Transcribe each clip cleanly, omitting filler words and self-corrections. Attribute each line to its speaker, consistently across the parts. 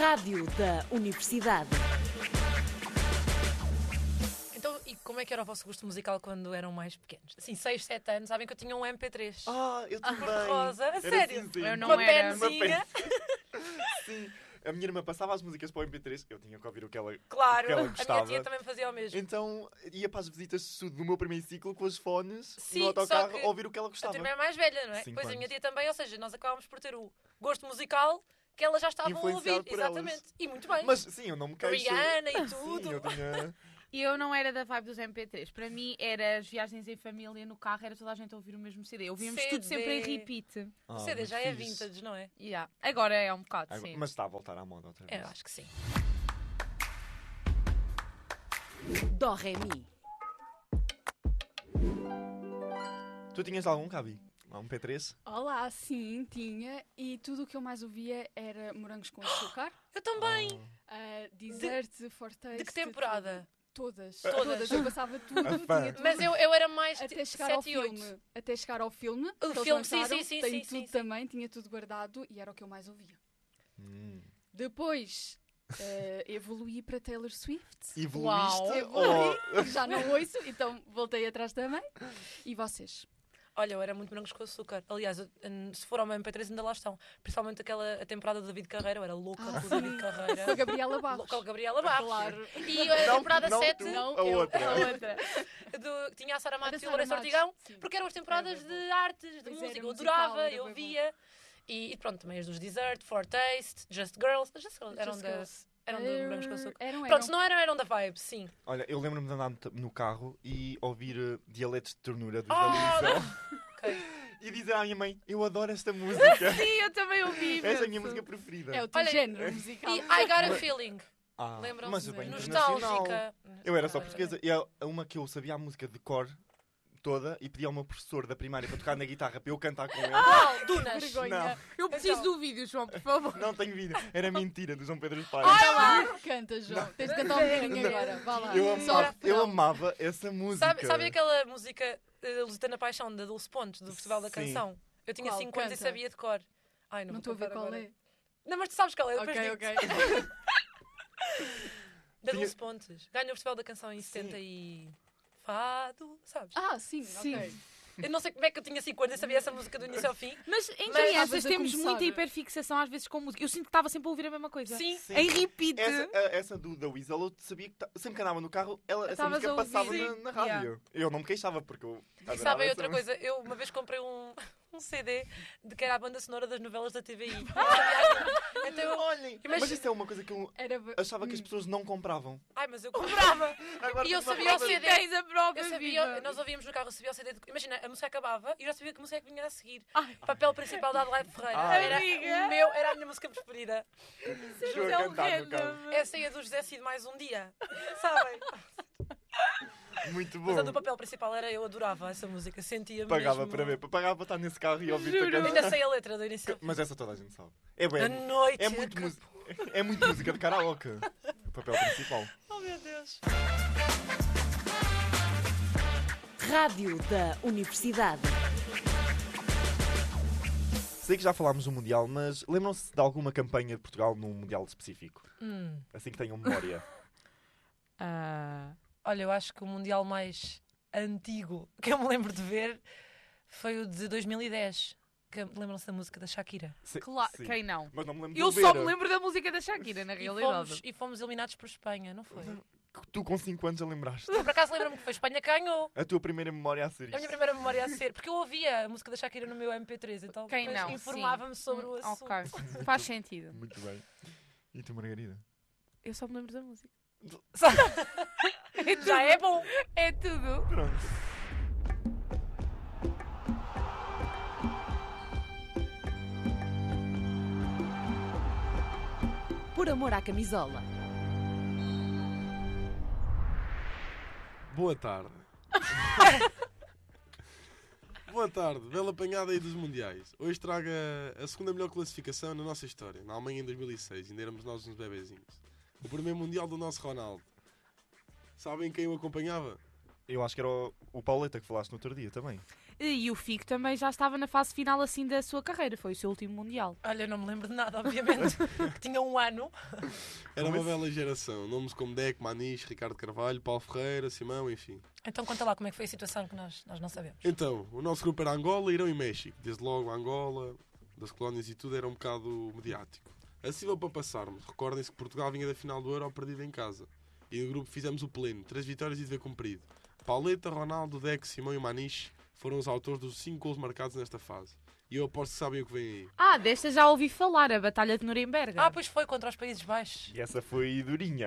Speaker 1: Rádio da Universidade.
Speaker 2: Então, e como é que era o vosso gosto musical quando eram mais pequenos? Assim, 6, 7 anos, sabem que eu tinha um MP3.
Speaker 3: Eu também.
Speaker 2: Cor-de-rosa, a
Speaker 3: Era
Speaker 2: sério?
Speaker 3: cinzento.
Speaker 4: Eu não
Speaker 2: Uma
Speaker 4: era.
Speaker 2: penzinha.
Speaker 3: Sim. A minha irmã passava as músicas para o MP3, eu tinha que ouvir o que ela...
Speaker 2: Claro,
Speaker 3: que ela
Speaker 2: a minha
Speaker 3: gostava.
Speaker 2: tia também fazia o mesmo.
Speaker 3: Então ia para as visitas de estudo no meu primeiro ciclo com os fones
Speaker 2: Sim,
Speaker 3: no autocarro
Speaker 2: só que
Speaker 3: a ouvir o que ela
Speaker 2: A
Speaker 3: gostava.
Speaker 2: tua irmã é mais velha, não é?
Speaker 3: 5
Speaker 2: Pois a
Speaker 3: anos.
Speaker 2: minha tia também, ou seja, nós acabámos por ter o gosto musical que elas já estavam a
Speaker 3: Influenciado
Speaker 2: ouvir.
Speaker 3: por
Speaker 2: Exatamente.
Speaker 3: elas.
Speaker 2: E muito bem.
Speaker 3: Mas sim, eu não me queixo.
Speaker 2: Rihanna e
Speaker 3: Sim,
Speaker 2: tudo.
Speaker 3: eu tinha...
Speaker 4: E eu não era da vibe dos MP3. Para mim, era as viagens em família no carro, era toda a gente a ouvir o mesmo CD. Ouvíamos tudo
Speaker 2: CD.
Speaker 4: sempre em repeat.
Speaker 2: O CD já é vintage, não é?
Speaker 4: Yeah. Agora é um bocado,
Speaker 3: Agora-
Speaker 4: sim.
Speaker 3: Mas está a voltar à moda outra vez.
Speaker 2: Eu acho que sim.
Speaker 1: Dó, ré, mi.
Speaker 3: Tu tinhas algum, Gabi? Um P3?
Speaker 5: Olá, sim, tinha. E tudo o que eu mais ouvia era morangos com açúcar,
Speaker 2: Eu também.
Speaker 5: dessert, fortaste.
Speaker 2: De que temporada?
Speaker 5: Todas.
Speaker 2: Todas.
Speaker 5: Eu passava tudo.
Speaker 3: A
Speaker 5: Tinha
Speaker 3: fã.
Speaker 5: tudo.
Speaker 2: Mas eu era mais
Speaker 5: Até chegar ao
Speaker 2: 7 e 8.
Speaker 5: filme. Até chegar ao filme.
Speaker 2: O
Speaker 5: que eles
Speaker 2: filme, sim,
Speaker 5: lançaram,
Speaker 2: sim,
Speaker 5: tem
Speaker 2: sim,
Speaker 5: tudo
Speaker 2: sim.
Speaker 5: também, tinha tudo guardado e era o que eu mais ouvia. Depois evoluí para Taylor Swift.
Speaker 3: Evoluíste?
Speaker 5: Evoluí, já não ouço, então voltei atrás também. E vocês?
Speaker 2: Olha, eu era muito morangos com açúcar. Aliás, se for ao meu MP3 ainda lá estão. Principalmente a temporada do David Carreira. Eu era louca com o David
Speaker 5: Com a
Speaker 2: Carreira.
Speaker 5: Gabriela Barros.
Speaker 2: Com a Gabriela Barros.
Speaker 5: Claro.
Speaker 2: E a
Speaker 3: Não,
Speaker 2: temporada
Speaker 3: não
Speaker 2: 7
Speaker 3: tu,
Speaker 5: Não,
Speaker 3: a
Speaker 5: eu.
Speaker 3: outra.
Speaker 4: A outra.
Speaker 2: tinha a Sara Matos e o
Speaker 5: Sara
Speaker 2: Lourenço
Speaker 5: Matos,
Speaker 2: Ortigão.
Speaker 5: sim.
Speaker 2: Porque eram as temporadas
Speaker 5: Era
Speaker 2: de artes, de
Speaker 5: Pois
Speaker 2: música.
Speaker 5: era,
Speaker 2: Eu
Speaker 5: musical,
Speaker 2: adorava,
Speaker 5: era
Speaker 2: eu
Speaker 5: bem bom.
Speaker 2: via. E pronto, também as dos Dessert, Fortaste, Just Girls. As Just Girls eram
Speaker 5: Just
Speaker 2: da...
Speaker 5: Girls.
Speaker 2: Eram de morangos com açúcar.
Speaker 5: Eram.
Speaker 2: Pronto, se não eram da vibe, sim.
Speaker 3: Olha, eu lembro-me de andar no carro e ouvir dialetos de ternura dos
Speaker 2: Oh,
Speaker 3: da Luísa.
Speaker 2: Ok.
Speaker 3: E dizer à minha mãe, eu adoro esta música.
Speaker 4: Sim, eu também ouvi.
Speaker 3: Essa é a minha
Speaker 4: imenso.
Speaker 3: música preferida.
Speaker 5: É o teu
Speaker 2: Olha,
Speaker 5: género musical.
Speaker 2: E I Got a Feeling.
Speaker 3: Mas
Speaker 2: Lembram-se?
Speaker 3: bem internacional.
Speaker 2: Nostálgica.
Speaker 3: Eu era só portuguesa. E uma que eu sabia a música de cor toda e pedi ao meu professor da primária para tocar na guitarra para eu cantar com ele.
Speaker 2: Dunas.
Speaker 5: Vergonha.
Speaker 3: Não.
Speaker 4: Eu preciso
Speaker 2: Então.
Speaker 4: do vídeo, João, por favor.
Speaker 3: Não tenho vídeo. Era mentira do João Pedro Paes.
Speaker 5: Canta lá. Canta, João. Tens de cantar um bocadinho
Speaker 3: Não.
Speaker 5: agora. Vá lá.
Speaker 3: Eu
Speaker 5: Só o
Speaker 3: amava, eu
Speaker 5: refrão.
Speaker 3: amava essa música.
Speaker 2: Sabe aquela música Lusitana Paixão, da Dulce Pontes, do Festival da
Speaker 3: Sim.
Speaker 2: Canção? Eu tinha
Speaker 5: Qual?
Speaker 2: 5 anos e
Speaker 5: Canta.
Speaker 2: sabia de cor. Ai,
Speaker 5: Não
Speaker 2: vou
Speaker 5: estou a ver
Speaker 2: cantar
Speaker 5: qual
Speaker 2: agora.
Speaker 5: é.
Speaker 2: Não, mas tu sabes qual é. depois
Speaker 5: Ok,
Speaker 2: digo-te.
Speaker 5: ok.
Speaker 2: Da
Speaker 3: Tinha-
Speaker 2: Dulce Pontes. Ganhou o Festival da Canção em 70 e... Fado, sabes?
Speaker 5: Sim,
Speaker 4: Sim.
Speaker 5: ok.
Speaker 2: Eu não sei como é que eu tinha 5 anos e sabia essa música do início ao fim.
Speaker 4: Mas em
Speaker 2: Mas
Speaker 4: crianças
Speaker 5: estavas a
Speaker 4: temos
Speaker 5: começar.
Speaker 4: muita hiperfixação às vezes com música. Eu sinto que estava sempre a ouvir a mesma coisa.
Speaker 2: Sim.
Speaker 3: Sim.
Speaker 4: Em repeat.
Speaker 3: Essa da Weasel, eu sabia que sempre que andava no carro, essa
Speaker 4: Estavas
Speaker 3: música
Speaker 4: a ouvir.
Speaker 3: passava
Speaker 4: Sim.
Speaker 3: na rádio. Eu não me queixava porque eu
Speaker 2: E
Speaker 3: adorava
Speaker 2: sabem
Speaker 3: essa
Speaker 2: outra
Speaker 3: música.
Speaker 2: coisa? Eu uma vez comprei um CD de que era a banda sonora das novelas da TVI. Então eu...
Speaker 3: Olhem,
Speaker 2: Imagina-
Speaker 3: mas isso é uma coisa que eu
Speaker 5: Era...
Speaker 3: achava que as pessoas não compravam.
Speaker 2: Ai, mas eu comprava.
Speaker 3: Agora
Speaker 2: E eu
Speaker 3: tenho uma
Speaker 2: sabia o
Speaker 3: prova
Speaker 2: CD.
Speaker 4: Tens a prova
Speaker 2: Eu sabia,
Speaker 4: viva.
Speaker 2: nós ouvíamos no carro, eu sabia o CD. Imagina, a música acabava e eu já sabia que a música vinha a seguir. O papel principal da Adelaide Ferreira.
Speaker 3: Ai.
Speaker 2: Era,
Speaker 4: Amiga.
Speaker 2: era a minha música preferida.
Speaker 3: Chegou
Speaker 4: é
Speaker 3: a cantar no carro.
Speaker 4: horrendo.
Speaker 2: Essa aí é do José Cid mais um dia. Sabem?
Speaker 3: Muito
Speaker 2: Mas
Speaker 3: bom.
Speaker 2: a do papel principal era eu adorava essa música. Sentia
Speaker 3: Pagava
Speaker 2: mesmo...
Speaker 3: para ver, pagava para estar nesse carro e ouvir-te a
Speaker 4: Juro.
Speaker 3: cantar.
Speaker 2: Ainda sei a letra do início.
Speaker 3: Mas essa toda a gente sabe. É
Speaker 2: A
Speaker 3: bem.
Speaker 2: noite.
Speaker 3: É muito, é muito música de karaoke. O papel principal.
Speaker 2: Oh meu Deus.
Speaker 1: Rádio da Universidade.
Speaker 3: Sei que já falámos do Mundial, mas lembram-se de alguma campanha de Portugal num Mundial específico? Assim que tenham memória.
Speaker 2: Olha, eu acho que o Mundial mais antigo que eu me lembro de ver foi o de 2010. Lembram-se da música da Shakira?
Speaker 4: Claro,
Speaker 3: Sim.
Speaker 4: quem não?
Speaker 3: Mas não me lembro
Speaker 4: Eu
Speaker 3: de
Speaker 4: só
Speaker 3: ver.
Speaker 4: me lembro da música da Shakira, na realidade.
Speaker 2: E fomos eliminados por Espanha, não foi?
Speaker 3: Tu com 5 anos a lembraste.
Speaker 2: Eu, por acaso lembro-me que foi Espanha que ganhou.
Speaker 3: A tua primeira memória a ser
Speaker 2: É a minha
Speaker 3: isto.
Speaker 2: primeira memória a ser. Porque eu ouvia a música da Shakira no meu MP3, então
Speaker 4: Quem
Speaker 2: depois
Speaker 4: não?
Speaker 2: informava-me
Speaker 4: Sim.
Speaker 2: sobre o assunto.
Speaker 4: Ok, faz sentido.
Speaker 3: Muito bem. E tu, Margarida?
Speaker 4: Eu só me lembro da música.
Speaker 2: Já é bom.
Speaker 4: É tudo.
Speaker 3: Pronto.
Speaker 1: Por amor à camisola.
Speaker 6: Boa tarde. Boa tarde, bela apanhada aí dos Mundiais. Hoje traga a segunda melhor classificação na nossa história. Na Alemanha em 2006, ainda éramos nós uns bebezinhos. O primeiro Mundial do nosso Ronaldo. Sabem quem o acompanhava?
Speaker 3: Eu acho que era o Pauleta que falaste no outro dia também.
Speaker 4: E o Figo também já estava na fase final assim da sua carreira. Foi o seu último Mundial.
Speaker 2: Olha, eu não me lembro de nada, obviamente. Que tinha um ano.
Speaker 6: Era uma bela geração. Nomes como Deco, Maniche, Ricardo Carvalho, Paulo Ferreira, Simão, enfim.
Speaker 2: Então conta lá como é que foi a situação que nós não sabemos.
Speaker 6: Então, o nosso grupo era Angola, Irão e México. Desde logo Angola, das colónias e tudo, era um bocado mediático. Acessível para passarmos. Recordem-se que Portugal vinha da final do Euro perdido em casa. E no grupo fizemos o pleno. 3 vitórias e dever cumprido. Pauleta, Ronaldo, Deco, Simão e Maniche foram os autores dos 5 gols marcados nesta fase. E eu aposto que sabem o que vem aí.
Speaker 4: Desta já ouvi falar, a Batalha de Nuremberg.
Speaker 2: Pois foi, contra os Países Baixos.
Speaker 3: E essa foi durinha.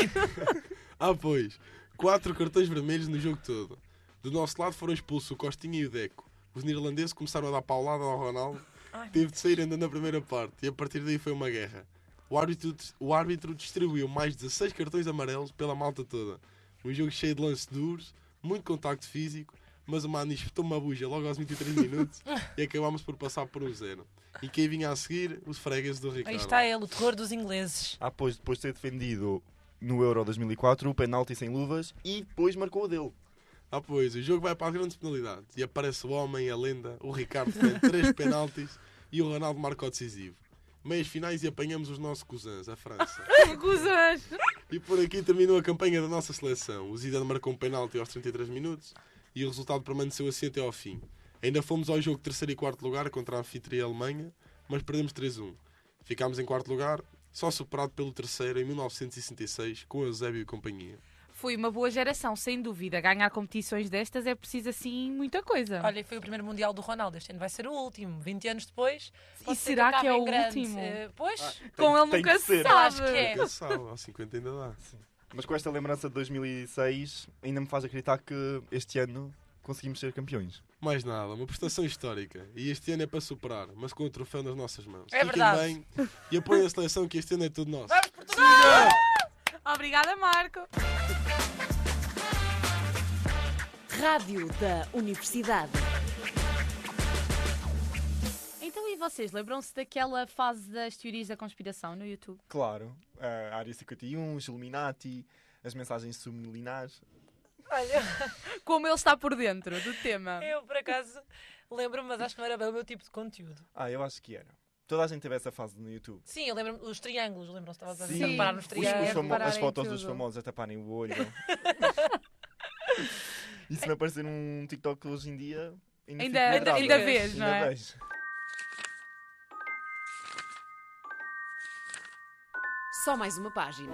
Speaker 6: Pois. 4 cartões vermelhos no jogo todo. Do nosso lado foram expulsos o Costinha e o Deco. Os neerlandeses começaram a dar paulada ao Ronaldo. Teve de sair ainda na primeira parte. E a partir daí foi uma guerra. O árbitro distribuiu mais de 16 cartões amarelos pela malta toda. Um jogo cheio de lances duros, muito contacto físico, mas o Maniche espetou uma buja logo aos 23 minutos e acabámos por passar por 1-0. E quem vinha a seguir? Os fregueses do Ricardo.
Speaker 2: Aí está ele, o terror dos ingleses.
Speaker 3: Pois, depois de ter defendido no Euro 2004 o penalti sem luvas e depois marcou o dele.
Speaker 6: Pois, o jogo vai para as grandes penalidades e aparece o homem, a lenda, o Ricardo tem 3 penaltis e o Ronaldo marca o decisivo. Meias finais e apanhamos os nossos cousins, a França.
Speaker 4: Cousins!
Speaker 6: E por aqui terminou a campanha da nossa seleção. O Zidane marcou um penalti aos 33 minutos e o resultado permaneceu assim até ao fim. Ainda fomos ao jogo 3º e 4º lugar contra a anfitriã Alemanha, mas perdemos 3-1. Ficámos em 4º lugar, só superado pelo 3º em 1966, com Eusébio e companhia.
Speaker 4: Foi uma boa geração, sem dúvida. Ganhar competições destas é preciso, assim, muita coisa.
Speaker 2: Olha, foi o primeiro Mundial do Ronaldo. Este ano vai ser o último. 20 anos depois.
Speaker 4: E será que é o último?
Speaker 2: Pois,
Speaker 4: Com ele
Speaker 3: tem
Speaker 4: nunca
Speaker 3: que
Speaker 4: se
Speaker 3: ser.
Speaker 4: sabe.
Speaker 2: acho que é.
Speaker 6: Quem sabe, aos 50 ainda dá.
Speaker 3: Mas com esta lembrança de 2006 ainda me faz acreditar que este ano conseguimos ser campeões.
Speaker 6: Mais nada, uma prestação histórica. E este ano é para superar, mas com o troféu nas nossas mãos.
Speaker 2: É
Speaker 6: Fiquem
Speaker 2: verdade.
Speaker 6: bem e apoiem a seleção, que este ano é tudo nosso.
Speaker 2: Vamos, Portugal!
Speaker 4: Obrigada, Marco.
Speaker 1: Rádio da Universidade.
Speaker 4: Então, e vocês? Lembram-se daquela fase das teorias da conspiração no YouTube?
Speaker 3: Claro, a Área 51, os Illuminati, as mensagens subliminares.
Speaker 2: Olha,
Speaker 4: Como ele está por dentro do tema.
Speaker 2: eu por acaso lembro-me, mas acho que não era bem o meu tipo de conteúdo.
Speaker 3: Eu acho que era. Toda a gente teve essa fase no YouTube.
Speaker 2: Sim, eu lembro-me dos triângulos. Lembram-se? Estavas a
Speaker 3: Sim.
Speaker 2: reparar nos
Speaker 3: Os
Speaker 2: triângulos.
Speaker 4: reparar
Speaker 3: as
Speaker 4: em
Speaker 3: fotos
Speaker 4: tudo.
Speaker 3: dos famosos a taparem o olho. E se me aparecer um TikTok hoje em dia, ainda
Speaker 4: Ainda vês, não é?
Speaker 3: vejo.
Speaker 1: Só mais uma página.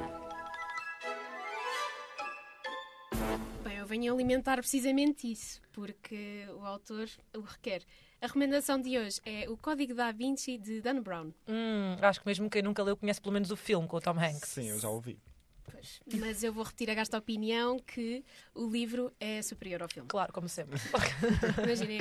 Speaker 7: Bem, eu venho alimentar precisamente isso, porque o autor o requer. A recomendação de hoje é O Código da Vinci, de Dan Brown.
Speaker 2: Acho que mesmo quem nunca leu conhece pelo menos o filme com o Tom Hanks.
Speaker 3: Sim, eu já ouvi.
Speaker 7: Pois, mas eu vou repetir a opinião que o livro é superior ao filme.
Speaker 2: Claro, como sempre.
Speaker 7: Imaginem,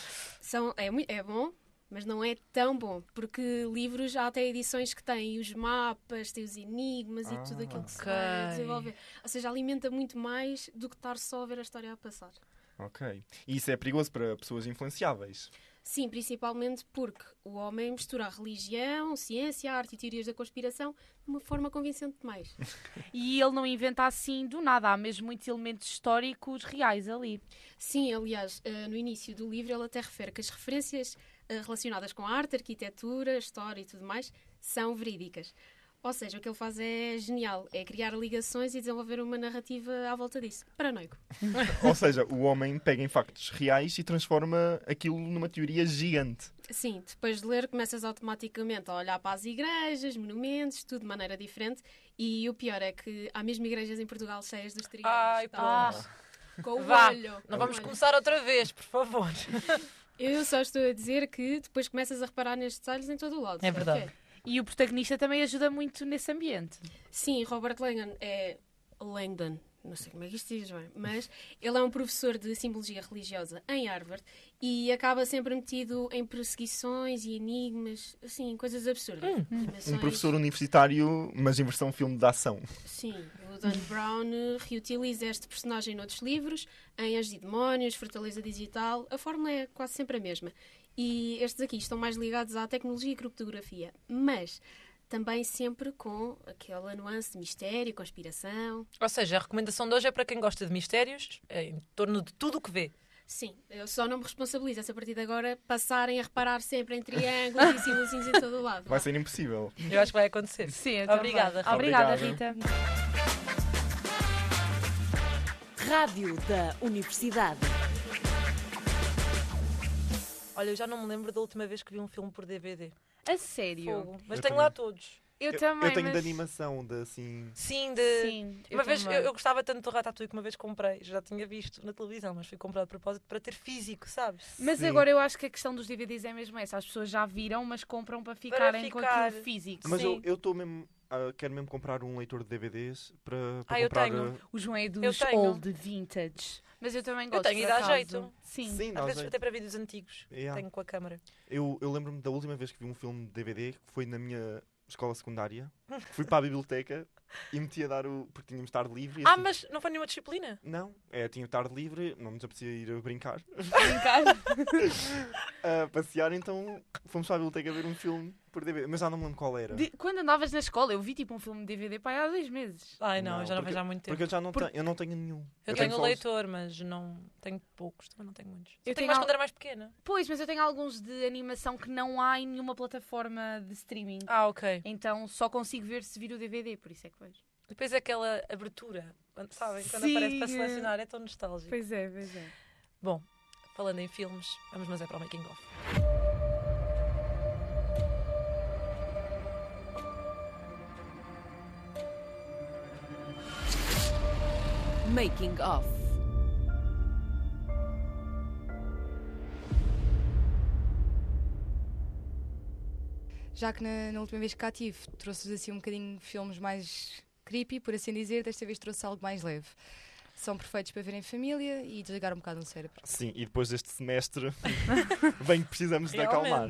Speaker 7: é bom, mas não é tão bom, porque livros já têm edições que têm os mapas, têm os enigmas e tudo aquilo que se
Speaker 2: ok.
Speaker 7: vai desenvolver. Ou seja, alimenta muito mais do que estar só a ver a história a passar.
Speaker 3: Ok. E isso é perigoso para pessoas influenciáveis.
Speaker 7: Sim, principalmente porque o homem mistura a religião, ciência, arte e teorias da conspiração de uma forma convincente demais.
Speaker 4: E ele não inventa assim do nada. Há mesmo muitos elementos históricos reais ali.
Speaker 7: Sim, aliás, no início do livro ele até refere que as referências relacionadas com a arte, arquitetura, história e tudo mais são verídicas. Ou seja, o que ele faz é genial, é criar ligações e desenvolver uma narrativa à volta disso. Paranoico.
Speaker 3: Ou seja, o homem pega em factos reais e transforma aquilo numa teoria gigante.
Speaker 7: Sim, depois de ler começas automaticamente a olhar para as igrejas, monumentos, tudo de maneira diferente. E o pior é que há mesmo igrejas em Portugal cheias dos triângulos.
Speaker 2: Ai,
Speaker 7: Tá?
Speaker 2: pronto.
Speaker 7: Com o
Speaker 2: Vá,
Speaker 7: olho.
Speaker 2: não vamos
Speaker 7: Com o olho.
Speaker 2: começar outra vez, por favor.
Speaker 7: Eu só estou a dizer que depois começas a reparar nestes detalhes em todo o lado.
Speaker 2: É
Speaker 7: sabe?
Speaker 2: verdade.
Speaker 4: E o protagonista também ajuda muito nesse ambiente.
Speaker 7: Sim, Robert Langdon é... Langdon, não sei como é que isto diz bem, mas ele é um professor de simbologia religiosa em Harvard e acaba sempre metido em perseguições e enigmas, assim, coisas absurdas.
Speaker 3: Um professor universitário, mas em versão filme de ação.
Speaker 7: Sim, o Dan Brown reutiliza este personagem noutros livros, em Anjos e Demónios, Fortaleza Digital, a fórmula é quase sempre a mesma. E estes aqui estão mais ligados à tecnologia e criptografia, mas também sempre com aquela nuance de mistério, conspiração.
Speaker 2: Ou seja, a recomendação de hoje é para quem gosta de mistérios, em torno de tudo o que vê.
Speaker 7: Sim, eu só não me responsabilizo a partir de agora passarem a reparar sempre em triângulos e símbolos em todo o lado.
Speaker 3: Vai ser impossível.
Speaker 2: Eu acho que vai acontecer.
Speaker 4: Sim, eu também.
Speaker 2: Obrigada, Rita.
Speaker 4: Obrigada,
Speaker 3: Obrigado.
Speaker 4: Rita.
Speaker 1: Rádio da Universidade.
Speaker 2: Olha, eu já não me lembro da última vez que vi um filme por DVD.
Speaker 4: A sério?
Speaker 2: Fogo. Mas
Speaker 3: Eu
Speaker 2: tenho
Speaker 3: também.
Speaker 2: lá todos.
Speaker 4: Eu também,
Speaker 3: Eu tenho
Speaker 4: mas...
Speaker 3: de animação, de assim...
Speaker 2: Sim, de...
Speaker 4: Sim,
Speaker 2: Uma vez,
Speaker 4: também.
Speaker 2: eu gostava tanto do Ratatouille que uma vez comprei. Já tinha visto na televisão, mas fui comprar de propósito para ter físico, sabes?
Speaker 4: Mas
Speaker 3: Sim.
Speaker 4: agora eu acho que a questão dos DVDs é mesmo essa. As pessoas já viram, mas compram para ficarem com
Speaker 2: ficar.
Speaker 4: aquilo físico.
Speaker 3: Mas
Speaker 2: Sim.
Speaker 3: eu estou mesmo... quero mesmo comprar um leitor de DVDs para
Speaker 2: Eu
Speaker 3: comprar...
Speaker 2: tenho.
Speaker 4: O João é
Speaker 2: Eu
Speaker 4: dos
Speaker 2: tenho.
Speaker 4: old vintage. Mas eu também gosto.
Speaker 2: tenho e
Speaker 4: por
Speaker 2: dá
Speaker 4: acaso.
Speaker 2: jeito.
Speaker 4: Sim.
Speaker 3: Sim,
Speaker 2: Às
Speaker 3: dá
Speaker 2: vezes
Speaker 3: jeito.
Speaker 2: até para vídeos antigos.
Speaker 3: Yeah.
Speaker 2: Tenho com a câmara.
Speaker 3: Eu lembro-me da última vez que vi um filme de DVD, que foi na minha escola secundária. Fui para a biblioteca e meti a dar o... Porque tínhamos tarde livre. E assim,
Speaker 2: Mas não foi nenhuma disciplina?
Speaker 3: Não, tinha tarde livre, não nos apetecia ir a brincar.
Speaker 4: Brincar.
Speaker 3: A passear, então fomos para a biblioteca ver um filme por DVD. Mas já não me lembro qual era.
Speaker 4: Quando andavas na escola, eu vi tipo um filme de DVD para há 2 meses.
Speaker 2: Ai não,
Speaker 3: Não,
Speaker 2: eu já não
Speaker 3: porque-
Speaker 2: vejo há muito tempo.
Speaker 3: Porque eu já não, eu não tenho nenhum.
Speaker 2: Eu tenho
Speaker 3: só
Speaker 2: o
Speaker 3: os-
Speaker 2: leitor, mas não tenho poucos, também não tenho muitos.
Speaker 4: Eu
Speaker 2: Eu tenho
Speaker 4: tenho
Speaker 2: mais
Speaker 4: al-
Speaker 2: quando era mais pequena.
Speaker 4: Pois, mas eu tenho alguns de animação que não há em nenhuma plataforma de streaming.
Speaker 2: Ok.
Speaker 4: Então só consigo ver se vir o DVD, por isso é que vejo.
Speaker 2: Depois aquela abertura, sabem? Quando
Speaker 4: Sim,
Speaker 2: aparece para selecionar, é tão nostálgico.
Speaker 4: Pois é, pois é.
Speaker 2: Bom, falando em filmes, vamos mas é para o making of.
Speaker 1: Making of.
Speaker 8: Já que na última vez que cá tive, trouxe-vos assim um bocadinho filmes mais creepy, por assim dizer, desta vez trouxe algo mais leve. São perfeitos para ver em família e desligar um bocado o cérebro.
Speaker 3: Sim, e depois deste semestre, bem que precisamos de acalmar.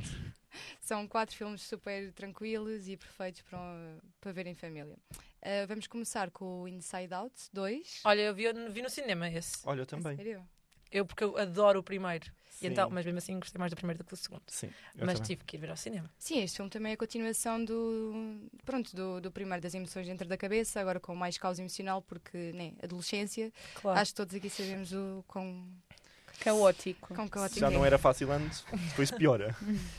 Speaker 8: São 4 filmes super tranquilos e perfeitos para ver em família. Vamos começar com o Inside Out 2.
Speaker 2: Olha, eu vi no cinema esse.
Speaker 3: Olha, eu
Speaker 8: A
Speaker 3: também.
Speaker 8: sério?
Speaker 2: Porque eu adoro o primeiro. E
Speaker 3: Sim.
Speaker 2: então, mas mesmo assim gostei mais do primeiro do que do segundo.
Speaker 3: Sim, eu
Speaker 2: Mas
Speaker 3: também.
Speaker 2: tive que ir ver ao cinema.
Speaker 8: Sim, este filme também é a continuação do primeiro, das emoções dentro da cabeça, agora com mais causa emocional, porque, né, adolescência,
Speaker 2: Claro.
Speaker 8: acho que todos aqui sabemos o quão
Speaker 4: Caótico.
Speaker 8: caótico
Speaker 3: Já
Speaker 8: é.
Speaker 3: não era fácil antes, depois piora.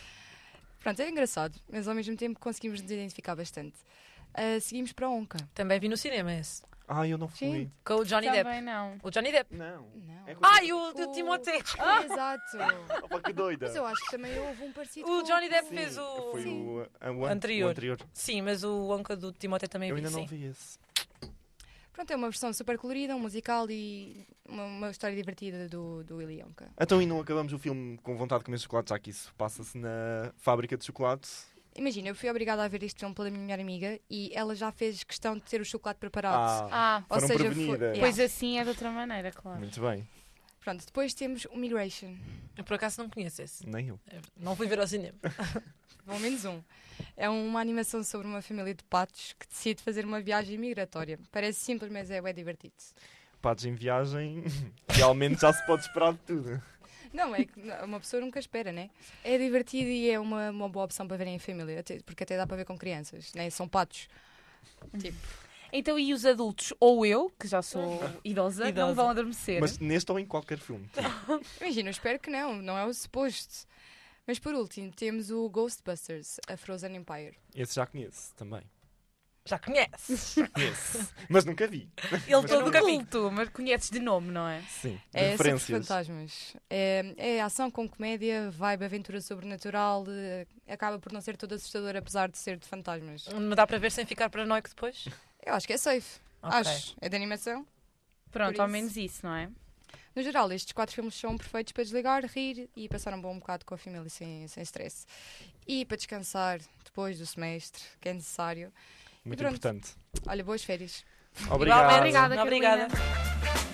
Speaker 8: Pronto, é engraçado, mas ao mesmo tempo conseguimos nos identificar bastante. Seguimos para o Onca.
Speaker 2: Também vi no cinema esse.
Speaker 3: Eu não fui.
Speaker 8: Sim.
Speaker 2: Com o Johnny Depp.
Speaker 4: Também não.
Speaker 2: O Johnny Depp.
Speaker 3: Não.
Speaker 8: Não.
Speaker 3: É com-
Speaker 2: Ai, o Timothée.
Speaker 8: Exato.
Speaker 3: Opa, que doida.
Speaker 8: Mas eu acho que também houve um parecido
Speaker 2: O
Speaker 8: com
Speaker 2: Johnny Depp
Speaker 3: Sim,
Speaker 2: fez o...
Speaker 3: Foi
Speaker 8: Sim.
Speaker 3: o
Speaker 2: Anterior.
Speaker 3: o anterior.
Speaker 2: Sim, mas o Onca do Timothée também
Speaker 3: Eu
Speaker 2: vi,
Speaker 3: ainda não
Speaker 2: sim.
Speaker 3: vi esse.
Speaker 8: Pronto, é uma versão super colorida, um musical e uma história divertida do Willy Wonka.
Speaker 3: Então e não acabamos o filme com vontade de comer chocolate, já que isso passa-se na fábrica de chocolate.
Speaker 8: Imagina, eu fui obrigada a ver este filme pela minha melhor amiga e ela já fez questão de ter o chocolate preparado.
Speaker 3: Foram
Speaker 8: Ou seja,
Speaker 3: prevenidas.
Speaker 4: Pois assim é de outra maneira, claro.
Speaker 3: Muito bem.
Speaker 8: Pronto, depois temos o Migration.
Speaker 2: Eu por acaso não conheço esse.
Speaker 3: Nem eu.
Speaker 2: Não fui ver ao cinema.
Speaker 8: Pelo menos um. É uma animação sobre uma família de patos que decide fazer uma viagem migratória. Parece simples, mas é divertido.
Speaker 3: Patos em viagem, realmente já se pode esperar de tudo.
Speaker 8: Não, é que uma pessoa nunca espera, né? É divertido e é uma boa opção para verem em família, porque até dá para ver com crianças, né? São patos. Tipo,
Speaker 4: Então, e os adultos, ou eu, que já sou idosa,
Speaker 2: Idosa.
Speaker 4: não vão adormecer?
Speaker 3: Mas neste ou em qualquer filme.
Speaker 8: imagina, eu espero que não é o suposto. Mas por último, temos o Ghostbusters, a Frozen Empire.
Speaker 3: Esse já conheço também.
Speaker 2: Já conheces.
Speaker 3: Conheço. Mas nunca vi.
Speaker 2: Ele
Speaker 3: Mas
Speaker 2: todo nunca vi.
Speaker 4: Culto, mas conheces de nome, não é?
Speaker 3: Sim.
Speaker 8: É sobre
Speaker 3: Referências.
Speaker 8: fantasmas. É ação com comédia, vibe aventura sobrenatural, acaba por não ser todo assustador, apesar de ser de fantasmas.
Speaker 2: Não dá para ver sem ficar paranoico depois?
Speaker 8: Eu acho que é safe.
Speaker 2: Ok.
Speaker 8: Acho. É de animação.
Speaker 4: Pronto,
Speaker 8: Por
Speaker 4: ao
Speaker 8: isso.
Speaker 4: menos isso, não é?
Speaker 8: No geral, estes 4 filmes são perfeitos para desligar, rir e passar um bom bocado com a família sem stress. E para descansar depois do semestre, que é necessário.
Speaker 3: Muito
Speaker 8: pronto.
Speaker 3: importante.
Speaker 8: Olha, boas férias.
Speaker 3: Obrigado.
Speaker 4: Obrigada,
Speaker 2: Obrigada.
Speaker 4: Carolina.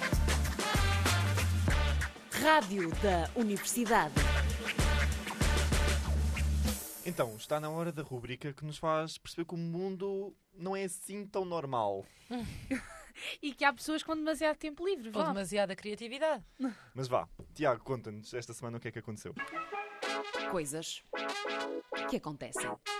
Speaker 1: Rádio da Universidade.
Speaker 3: Então, está na hora da rubrica que nos faz perceber que o mundo não é assim tão normal.
Speaker 4: E que há pessoas com demasiado tempo livre,
Speaker 2: Ou
Speaker 4: vá.
Speaker 2: demasiada criatividade.
Speaker 3: Mas vá, Tiago, conta-nos esta semana o que é que aconteceu.
Speaker 1: Coisas que acontecem.